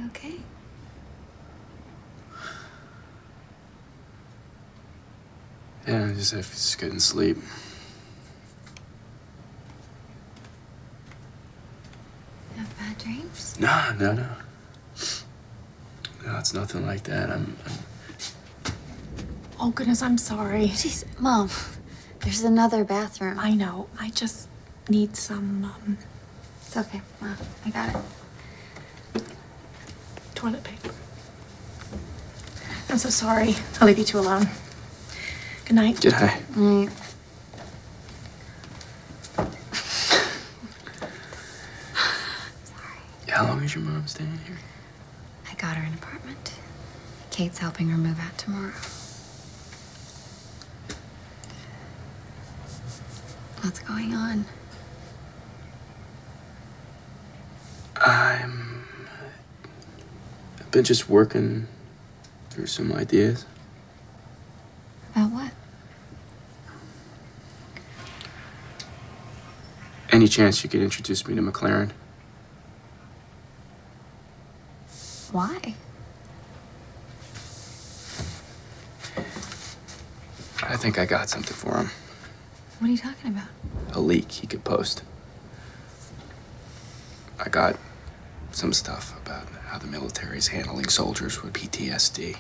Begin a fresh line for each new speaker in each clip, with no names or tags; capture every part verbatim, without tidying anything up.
You okay?
Yeah, I just if just couldn't sleep.
You have bad dreams?
No, no, no. No, it's nothing like that. I'm, I'm...
Oh, goodness, I'm sorry.
Jeez, Mom, there's another bathroom.
I know. I just need some, um...
It's okay, Mom. I got it.
Toilet paper. I'm so sorry. I'll leave you two alone. Good night.
Good night.
Night. Sorry.
How long is your mom staying here?
I got her an apartment. Kate's helping her move out tomorrow. What's going on?
I'm... I've been just working through some ideas.
About what?
Any chance you could introduce me to McLaren?
Why?
I think I got something for him.
What are you talking about?
A leak he could post. I got some stuff about how the military is handling soldiers with P T S D.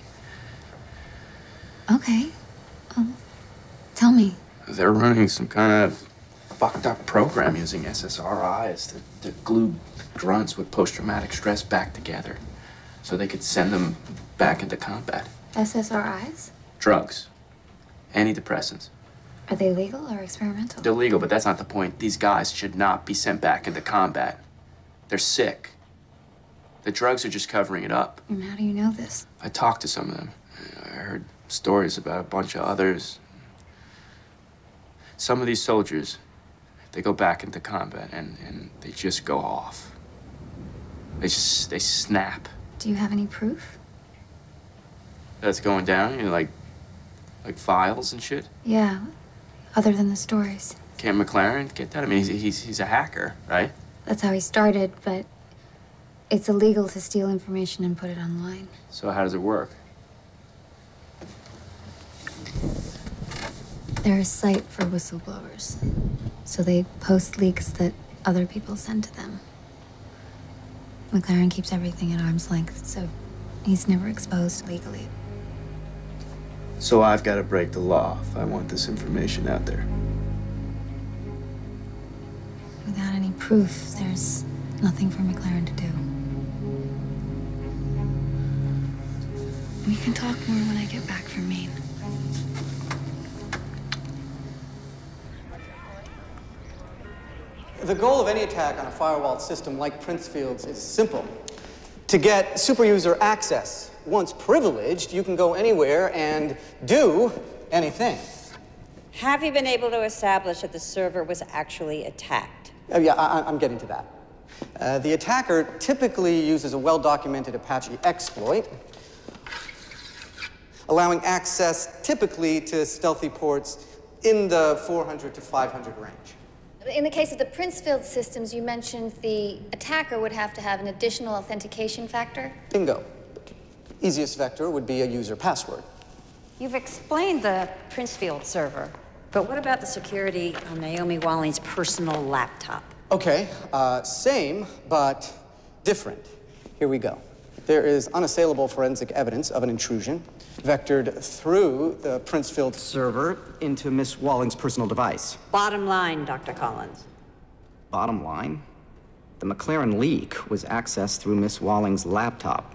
Okay. Um, tell me.
They're running some kind of fucked up program using S S R Is to, to glue grunts with post-traumatic stress back together so they could send them back into combat.
S S R Is?
Drugs. Antidepressants.
Are they legal or experimental?
They're legal, but that's not the point. These guys should not be sent back into combat. They're sick. The drugs are just covering it up.
And how do you know this?
I talked to some of them. I heard stories about a bunch of others. Some of these soldiers, they go back into combat and, and they just go off. They just, they snap.
Do you have any proof?
That's going down, you know, like, like files and shit.
Yeah, other than the stories.
Can't McLaren get that? I mean, he's, he's, he's a hacker, right?
That's how he started, but it's illegal to steal information and put it online.
So how does it work?
They're a site for whistleblowers. So they post leaks that other people send to them. McLaren keeps everything at arm's length, so he's never exposed legally.
So I've got to break the law if I want this information out there.
Without any proof, there's nothing for McLaren to do. We can talk more when I get back from Maine.
The goal of any attack on a firewall system like Princefield's is simple. To get superuser access. Once privileged, you can go anywhere and do anything.
Have you been able to establish that the server was actually attacked?
Uh, yeah, I I'm getting to that. Uh, the attacker typically uses a well-documented Apache exploit, allowing access typically to stealthy ports in the four hundred to five hundred range.
In the case of the Princefield systems, you mentioned the attacker would have to have an additional authentication factor.
Bingo. Easiest vector would be a user password.
You've explained the Princefield server, but what about the security on Naomi Walling's personal laptop?
Okay, uh, same, but different. Here we go. There is unassailable forensic evidence of an intrusion vectored through the Princefield server into Miss Walling's personal device.
Bottom line, Doctor Collins.
Bottom line? The McLaren leak was accessed through Miss Walling's laptop.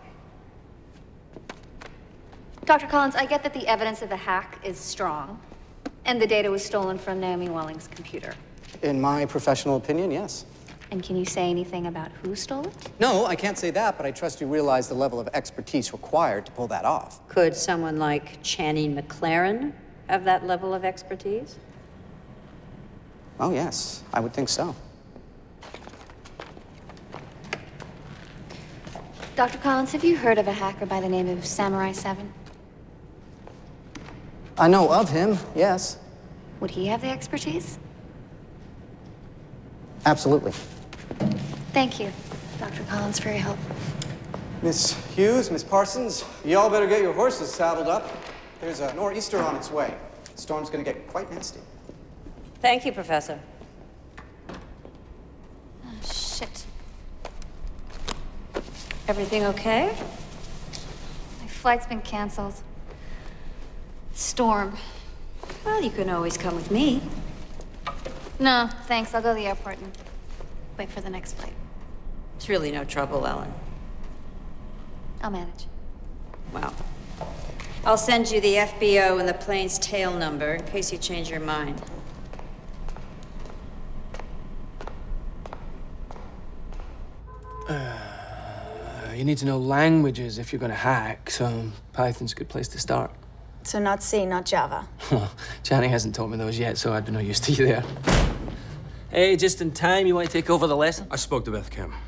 Doctor Collins, I get that the evidence of the hack is strong, and the data was stolen from Naomi Walling's computer.
In my professional opinion, yes.
And can you say anything about who stole it?
No, I can't say that, but I trust you realize the level of expertise required to pull that off.
Could someone like Channing McLaren have that level of expertise?
Oh, yes, I would think so.
Doctor Collins, have you heard of a hacker by the name of Samurai seven?
I know of him, yes.
Would he have the expertise?
Absolutely.
Thank you, Doctor Collins, for your help.
Miss Hughes, Miss Parsons, y'all better get your horses saddled up. There's a nor'easter on its way. The storm's gonna get quite nasty.
Thank you, Professor.
Oh, shit.
Everything okay?
My flight's been canceled. Storm.
Well, you can always come with me.
No, thanks. I'll go to the airport and wait for the next flight.
It's really no trouble, Ellen.
I'll manage.
Well, I'll send you the F B O and the plane's tail number in case you change your mind.
Uh, you need to know languages if you're gonna hack, so Python's a good place to start.
So not C, not Java.
Channing hasn't taught me those yet, so I'd be no use to you there. Hey, just in time, you want to take over the lesson?
I spoke to Beth Kim.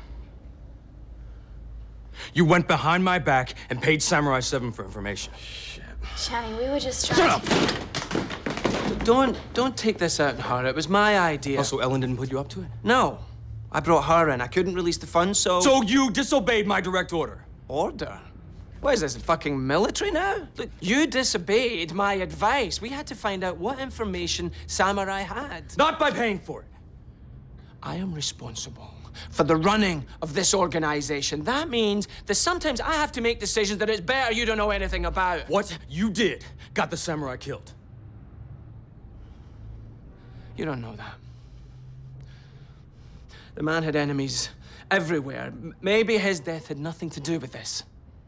You went behind my back and paid Samurai seven for information.
Shit.
Channing, we were just trying
Shut
to...
up!
Don't, don't take this out on her. It was my idea.
Oh, so Ellen didn't put you up to it?
No. I brought her in. I couldn't release the funds, so...
So you disobeyed my direct order?
Order? What is this, fucking military now? Look, you disobeyed my advice. We had to find out what information Samurai had.
Not by paying for it.
I am responsible for the running of this organization. That means that sometimes I have to make decisions that it's better you don't know anything about.
What you did got the samurai killed.
You don't know that. The man had enemies everywhere. M- Maybe his death had nothing to do with this.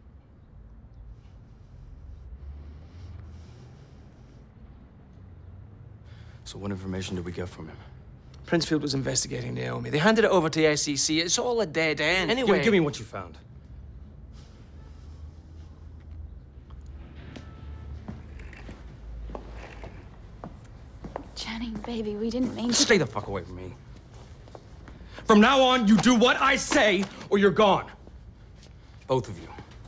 So what information did we get from him?
Princefield was investigating Naomi. They handed it over to S E C. It's all a dead end. Anyway...
Give, give me what you found.
Channing, baby, we didn't mean to...
Stay the fuck away from me. From now on, you do what I say, or you're gone. Both of you.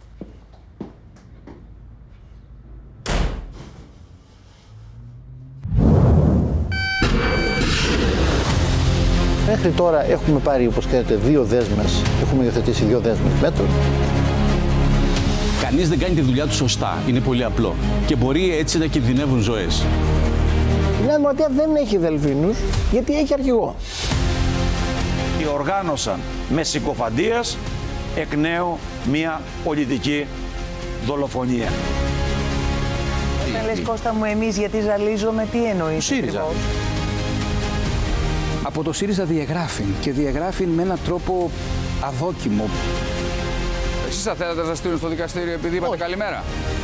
Μέχρι τώρα έχουμε πάρει, όπως ξέρετε, δύο δέσμες. Έχουμε υιοθετήσει δύο δέσμες μέτρων.
Κανείς δεν κάνει τη δουλειά του σωστά. Είναι πολύ απλό. Και μπορεί έτσι να κινδυνεύουν ζωές.
Η Νέα Δημοκρατία δεν έχει δελφίνους, γιατί έχει αρχηγό.
Διοργάνωσαν με συκοφαντίας εκ νέου μια πολιτική δολοφονία.
Όταν λες, Κώστα μου, εμείς γιατί ζαλίζομαι, τι εννοείς?
ΣΥΡΙΖΑ. Από το ΣΥΡΙΖΑ διαγράφει και διαγράφει με έναν τρόπο αδόκιμο.
Εσείς θα θέλατε να σας στείλουν στο δικαστήριο επειδή είπατε καλημέρα?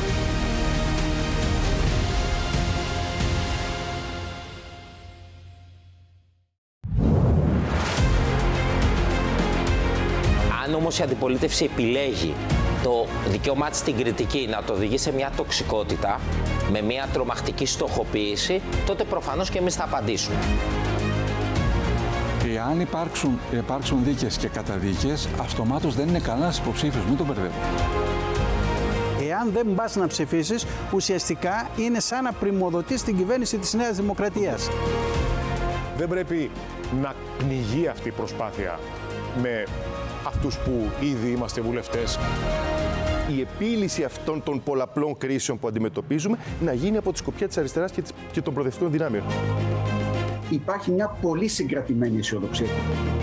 Αν όμως η αντιπολίτευση επιλέγει το δικαίωμά της στην κριτική να το οδηγεί σε μια τοξικότητα, με μια τρομακτική στοχοποίηση, τότε προφανώς και εμείς θα απαντήσουμε.
Εάν υπάρξουν, υπάρξουν δίκες και καταδίκες, αυτομάτως δεν είναι κανένας υποψήφιος, μην τον μπερδεύω.
Εάν δεν πας να ψηφίσεις, ουσιαστικά είναι σαν να πριμοδοτείς την κυβέρνηση της Νέας Δημοκρατίας.
Δεν πρέπει να πνιγεί αυτή η προσπάθεια με αυτούς που ήδη είμαστε βουλευτές. Η επίλυση αυτών των πολλαπλών κρίσεων που αντιμετωπίζουμε να γίνει από τη σκοπιά της αριστεράς και των προοδευτικών δυνάμεων.
Υπάρχει μια πολύ συγκρατημένη αισιοδοξία.